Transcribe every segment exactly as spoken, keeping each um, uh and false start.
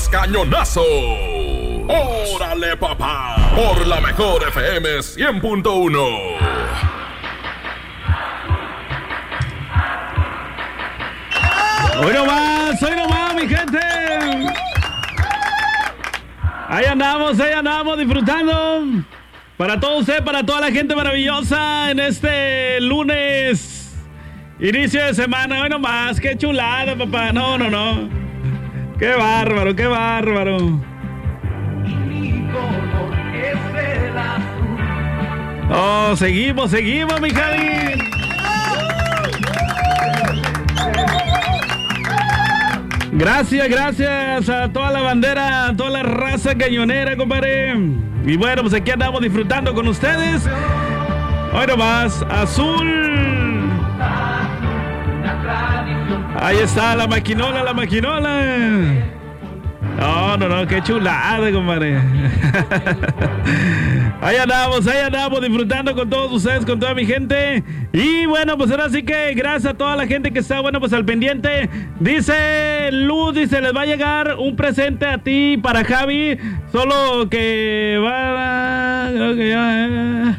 puros cañonazos. ¡Órale, papá! Por la mejor F M cien punto uno. Hoy nomás, hoy nomás, mi gente. Ahí andamos, ahí andamos disfrutando. Para todos ustedes, para toda la gente maravillosa en este lunes, inicio de semana. Hoy nomás, qué chulada, papá. No, no, no. Qué bárbaro, qué bárbaro. Oh, seguimos, seguimos, mi Javi. Gracias, gracias a toda la bandera, a toda la raza cañonera, compadre. Y bueno, pues aquí andamos disfrutando con ustedes. Hoy nomás, azul. Ahí está la maquinola, la maquinola. No, no, no, qué chulada, compadre. Ahí andamos, ahí andamos disfrutando con todos ustedes, con toda mi gente. Y bueno, pues ahora sí que gracias a toda la gente que está, bueno, pues al pendiente. Dice Luz, dice, les va a llegar un presente a ti para Javi. Solo que va... Creo que ya...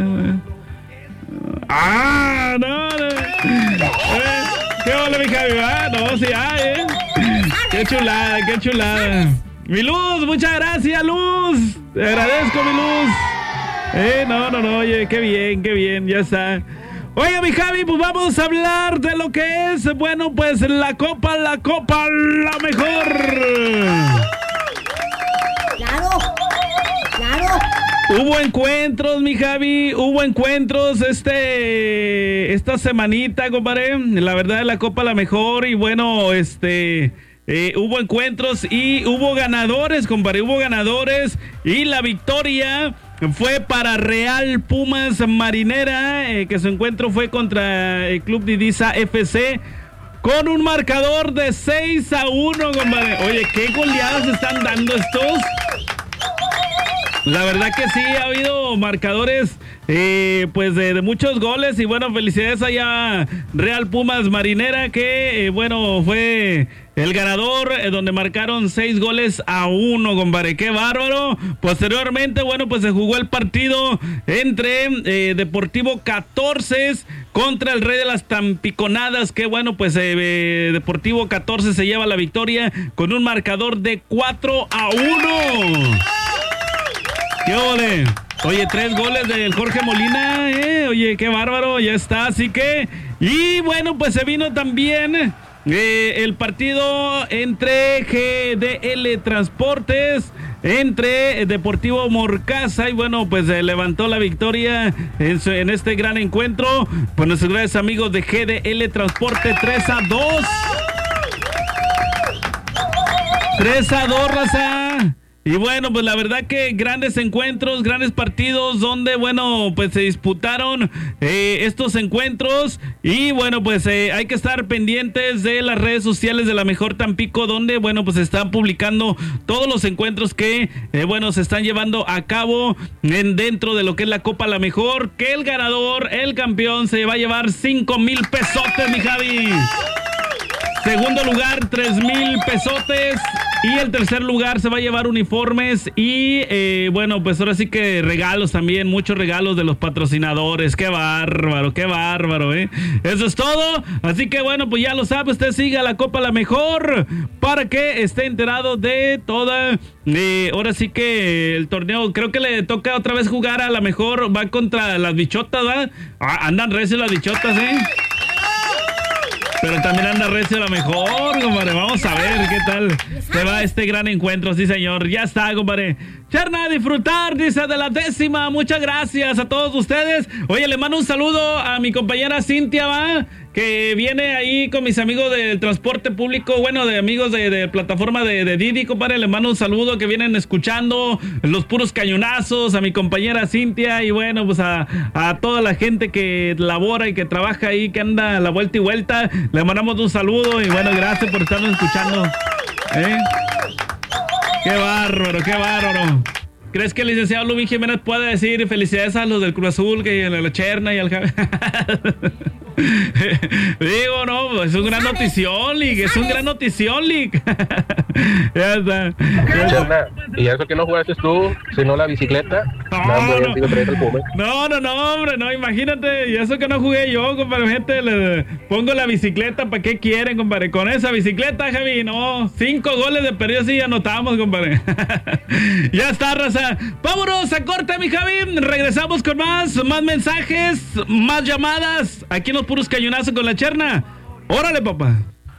Ah, no, no. Eh, ¿Qué hola, mi Javi? Ah, no, sí, ay, eh. Qué chulada, qué chulada. Mi Luz, muchas gracias, Luz. Te agradezco, mi Luz. Eh, no, no, no, oye, qué bien, qué bien, ya está. Oye, mi Javi, pues vamos a hablar de lo que es, bueno, pues la copa, la copa, la mejor. Claro, claro. Hubo encuentros, mi Javi, hubo encuentros este, esta semanita, compadre. La verdad, la copa la mejor y bueno, este... Eh, hubo encuentros y hubo ganadores, compadre, hubo ganadores y la victoria fue para Real Pumas Marinera, eh, que su encuentro fue contra el Club Didiza F C con un marcador de seis a uno, compadre. Oye, qué goleadas están dando estos. La verdad que sí, ha habido marcadores eh, pues de, de muchos goles y bueno, felicidades allá Real Pumas Marinera que eh, bueno, fue el ganador eh, donde marcaron seis goles a uno, compadre, qué bárbaro. Posteriormente, bueno, pues se jugó el partido entre eh, Deportivo catorce contra el Rey de las Tampiconadas, que bueno, pues eh, eh, Deportivo catorce se lleva la victoria con un marcador de cuatro a uno. ¿Qué ole? Oye, tres goles del Jorge Molina, eh. Oye, qué bárbaro, ya está, así que... Y bueno, pues se vino también eh, el partido entre G D L Transportes, entre Deportivo Morcaza, y bueno, pues eh, levantó la victoria en, su, en este gran encuentro, pues nuestros grandes amigos de G D L Transporte, tres a dos. tres a dos, raza. Y bueno, pues la verdad que grandes encuentros, grandes partidos donde, bueno, pues se disputaron eh, estos encuentros. Y bueno, pues eh, hay que estar pendientes de las redes sociales de La Mejor Tampico, donde, bueno, pues se están publicando todos los encuentros que, eh, bueno, se están llevando a cabo en, dentro de lo que es la Copa La Mejor. Que el ganador, el campeón, se va a llevar cinco mil pesotes, mi Javi. Segundo lugar, tres mil pesotes. Y el tercer lugar se va a llevar uniformes y, eh, bueno, pues ahora sí que regalos también, muchos regalos de los patrocinadores. ¡Qué bárbaro, qué bárbaro, eh! Eso es todo. Así que, bueno, pues ya lo sabe, usted siga la Copa La Mejor para que esté enterado de toda... Eh, ahora sí que el torneo, creo que le toca otra vez jugar a La Mejor. Va contra las bichotas, ¿verdad? Ah, andan recios las bichotas, ¿eh? Pero también anda recio La Mejor, compadre. Vamos a ver qué tal se va este gran encuentro. Sí, señor. Ya está, compadre. Charna, disfrutar, dice, de la décima. Muchas gracias a todos ustedes. Oye, le mando un saludo a mi compañera Cintia, ¿va? Que viene ahí con mis amigos del transporte público, bueno, de amigos de, de plataforma de, de Didi, compadre. Le mando un saludo, que vienen escuchando los puros cañonazos, a mi compañera Cintia y bueno, pues a, a toda la gente que labora y que trabaja ahí, que anda a la vuelta y vuelta. Le mandamos un saludo y bueno, gracias por estarnos escuchando. ¿Eh? ¡Qué bárbaro, qué bárbaro! ¿Crees que el licenciado Luis Jiménez puede decir felicidades a los del Cruz Azul, que a la Cherna y al... Digo, no, es un gran notición, Lick, es un gran notición, Lick. Ya está. Cherna, y eso que no jugaste tú, sino la bicicleta. No, Nah, no. hombre, sigo trayendo el Puma. No, no, no, hombre, no, imagínate, y eso que no jugué yo, compadre, gente, le pongo la bicicleta, ¿para qué quieren, compadre? Con esa bicicleta, Javi, no, cinco goles de perdido sí anotamos, compadre. Ya está, raza. Vámonos a corte, mi Javi, regresamos con más, más mensajes, más llamadas, aquí en los puros cañonazos con la Cherna. Órale, papá.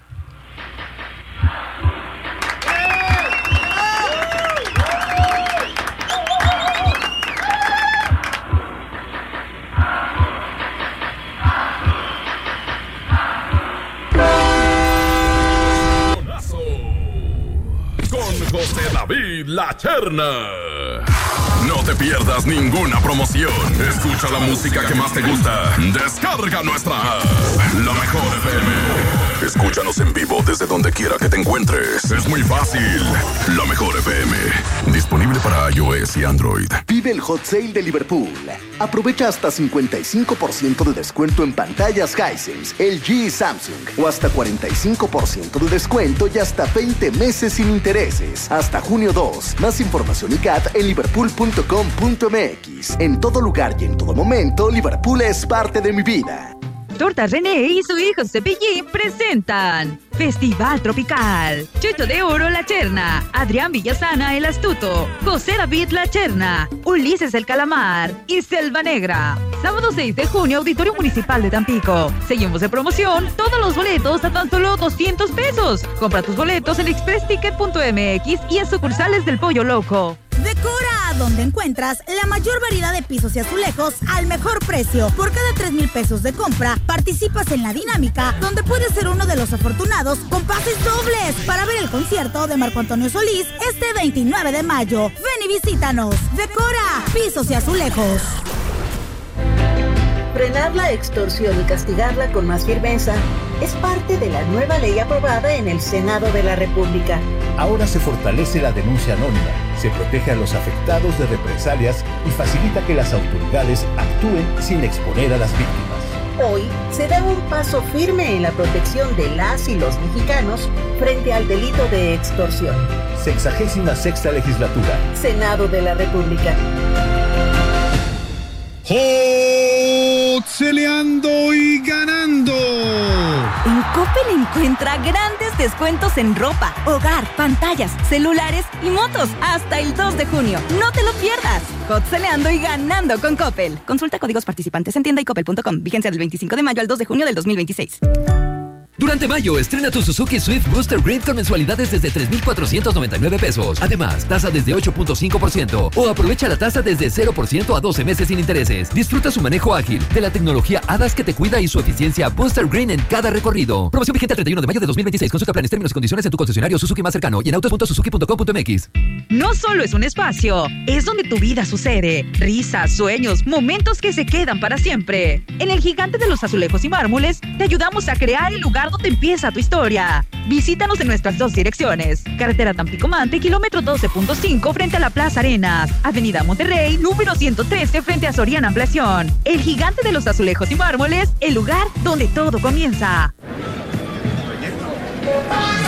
José David La Cherna. No te pierdas ninguna promoción. Escucha la música que más te gusta. Descarga nuestra app, La Mejor F M. Escúchanos en vivo desde donde quiera que te encuentres. Es muy fácil. La Mejor F M. Disponible para iOS y Android. Vive el Hot Sale de Liverpool. Aprovecha hasta cincuenta y cinco por ciento de descuento en pantallas Hisense, L G y Samsung. O hasta cuarenta y cinco por ciento de descuento y hasta veinte meses sin intereses. Hasta junio dos. Más información y C A T en liverpool punto com punto m x. En todo lugar y en todo momento, Liverpool es parte de mi vida. Tortas René y su hijo Cepillín presentan Festival Tropical. Checho de Oro La Cherna, Adrián Villasana El Astuto, José David La Cherna, Ulises El Calamar y Selva Negra. Sábado seis de junio, Auditorio Municipal de Tampico. Seguimos de promoción, todos los boletos a tan solo doscientos pesos. Compra tus boletos en express ticket punto m x y en sucursales del Pollo Loco. Decora, donde encuentras la mayor variedad de pisos y azulejos al mejor precio. Por cada tres mil pesos de compra, participas en la dinámica, donde puedes ser uno de los afortunados con pases dobles para ver el concierto de Marco Antonio Solís este veintinueve de mayo. Ven y visítanos. Decora, pisos y azulejos. Frenar la extorsión y castigarla con más firmeza es parte de la nueva ley aprobada en el Senado de la República. Ahora se fortalece la denuncia anónima, se protege a los afectados de represalias y facilita que las autoridades actúen sin exponer a las víctimas. Hoy se da un paso firme en la protección de las y los mexicanos frente al delito de extorsión. Sexagésima sexta legislatura. Senado de la República. Celeando y ganando. En Coppel encuentra grandes descuentos en ropa, hogar, pantallas, celulares y motos hasta el dos de junio. No te lo pierdas. Celeando y ganando con Coppel. Consulta códigos participantes en tienda y coppel punto com. Vigencia del veinticinco de mayo al dos de junio del dos mil veintiséis. Durante mayo, estrena tu Suzuki Swift Booster Grid con mensualidades desde tres mil cuatrocientos noventa y nueve pesos. Además, tasa desde ocho punto cinco por ciento o aprovecha la tasa desde cero por ciento a doce meses sin intereses. Disfruta su manejo ágil, de la tecnología A D A S que te cuida y su eficiencia Booster Green en cada recorrido. Promoción vigente al treinta y uno de mayo de dos mil veintiséis. Consulta planes, términos y condiciones en tu concesionario Suzuki más cercano y en autos punto suzuki punto com punto m x. No solo es un espacio, es donde tu vida sucede. Risas, sueños, momentos que se quedan para siempre. En el Gigante de los Azulejos y Mármoles, te ayudamos a crear el lugar donde empieza tu historia. Visítanos en nuestras dos direcciones. Carretera Tampico-Mante, kilómetro doce punto cinco frente a la Plaza Arenas. Avenida Monterrey, número ciento trece frente a Soriana Ampliación. El Gigante de los Azulejos y Mármoles, el lugar donde todo comienza.